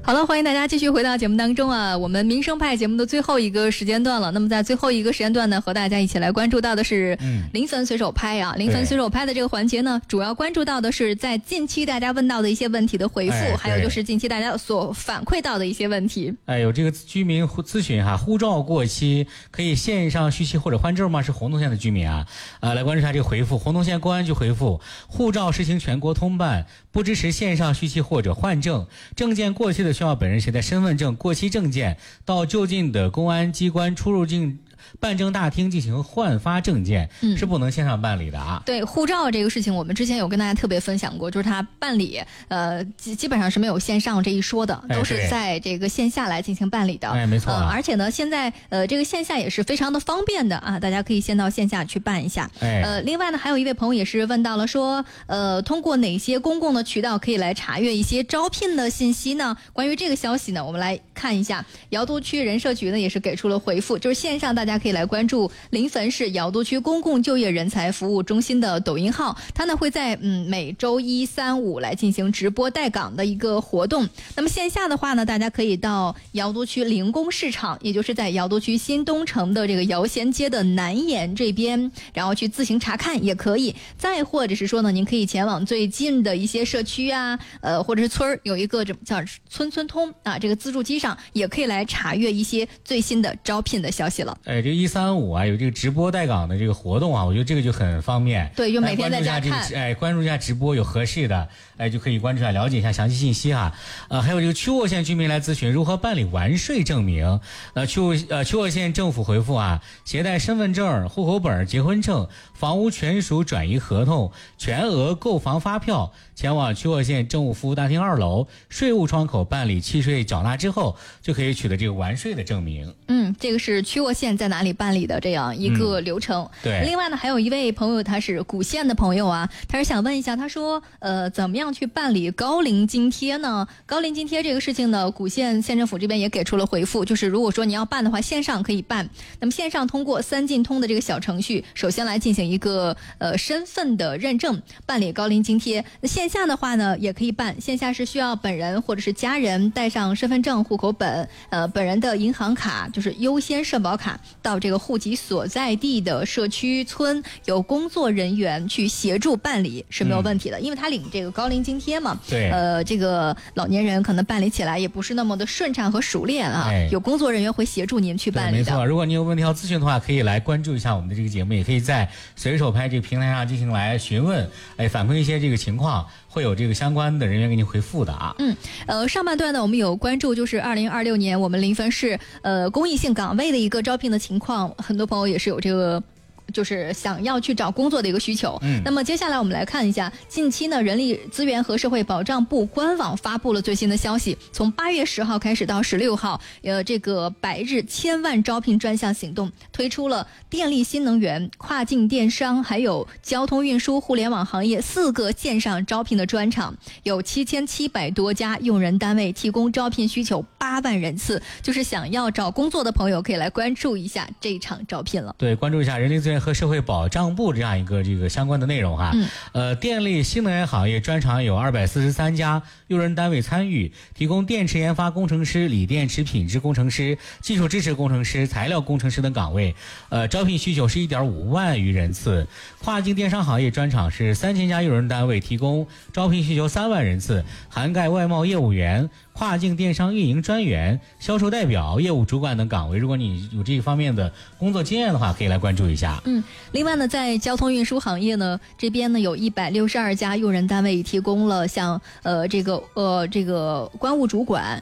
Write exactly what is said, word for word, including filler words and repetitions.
好了，欢迎大家继续回到节目当中啊，我们民生派节目的最后一个时间段了。那么在最后一个时间段呢，和大家一起来关注到的是临汾随手拍啊。临汾随手拍的这个环节呢，主要关注到的是在近期大家问到的一些问题的回复， 哎、 还有就是近期大家所反馈到的一些问题。 哎，有这个居民咨询哈，护照过期可以线上续期或者换证吗？是洪洞县的居民啊，呃，来关注一下这个回复。洪洞县公安局回复：护照实行全国通办，不支持线上续期或者换证，证件过期的需要本人携带身份证、过期证件到就近的公安机关出入境办证大厅进行换发证件，嗯、是不能线上办理的啊。 对，护照这个事情，我们之前有跟大家特别分享过，就是它办理，呃，基基本上是没有线上这一说的，都是在这个线下来进行办理的。 哎，没错、啊呃。而且呢，现在呃这个线下也是非常的方便的啊，大家可以先到线下去办一下。 哎， 呃，另外呢，还有一位朋友也是问到了说，呃，通过哪些公共的渠道可以来查阅一些招聘的信息呢？关于这个消息呢，我们来看一下，瑶都区人社局呢也是给出了回复，就是线上大家可以来关注临汾市瑶都区公共就业人才服务中心的抖音号，它呢会在嗯每周一、三、五来进行直播带岗的一个活动。那么线下的话呢，大家可以到瑶都区灵工市场，也就是在瑶都区新东城的这个瑶贤街的南沿这边，然后去自行查看也可以。再或者是说呢，您可以前往最近的一些社区啊，呃或者是村儿，有一个这叫村村通啊，这个自助机上也可以来查阅一些最新的招聘的消息了。 哎，这个一三五啊，有这个直播带岗的这个活动啊，我觉得这个就很方便。 对，就每天在家看。哎，关注一下直播，有合适的，哎，就可以关注一下，了解一下详细信息哈。呃，还有这个曲沃县居民来咨询如何办理完税证明。呃，曲沃呃曲沃县政府回复啊，携带身份证、户口本、结婚证、房屋权属转移合同、全额购房发票，前往曲沃县政务服务大厅二楼税务窗口办理契税缴纳之后，就可以取得这个完税的证明。 嗯，这个是曲沃县在哪里办理的这样一个流程。 嗯、对。 另外呢，还有一位朋友，他是古县的朋友啊，他是想问一下，他说，呃，怎么样去办理高龄津贴呢？高龄津贴这个事情呢，古县县政府这边也给出了回复，就是如果说你要办的话，线上可以办。那么线上通过三进通的这个小程序，首先来进行一个呃身份的认证，办理高龄津贴。那线下的话呢，也可以办，线下是需要本人或者是家人带上身份证、户口本，呃，本人的银行卡，就是优先社保卡，到这个户籍所在地的社区村有工作人员去协助办理是没有问题的，嗯、因为他领这个高龄津贴嘛。 对。 呃，这个老年人可能办理起来也不是那么的顺畅和熟练啊，哎、有工作人员会协助您去办理的。 没错，如果您有问题要咨询的话，可以来关注一下我们的这个节目，也可以在随手拍这个平台上进行来询问，哎，反馈一些这个情况，会有这个相关的人员给您回复的啊。 嗯，呃，上半段呢，我们有关注就是二零二六年我们临汾市呃公益性岗位的一个招聘的情况，很多朋友也是有这个。就是想要去找工作的一个需求。嗯，那么接下来我们来看一下，近期呢，人力资源和社会保障部官网发布了最新的消息，从八月十号开始到十六号，呃，这个百日千万招聘专项行动推出了电力新能源、跨境电商还有交通运输、互联网行业四个线上招聘的专场，有七千七百多家用人单位提供招聘需求八万人次，就是想要找工作的朋友可以来关注一下这场招聘了。 对，关注一下人力资源和社会保障部这样一个这个相关的内容哈。 嗯， 呃，电力新能源行业专场有二百四十三家用人单位参与，提供电池研发工程师、锂电池品质工程师、技术支持工程师、材料工程师等岗位，呃，招聘需求是一点五万余人次。跨境电商行业专场是三千家用人单位，提供招聘需求三万人次，涵盖外贸业务员、跨境电商运营专员、销售代表、业务主管等岗位。如果你有这一方面的工作经验的话，可以来关注一下。 嗯，另外呢，在交通运输行业呢，这边呢有一百六十二家用人单位提供了像呃这个呃这个关务主管、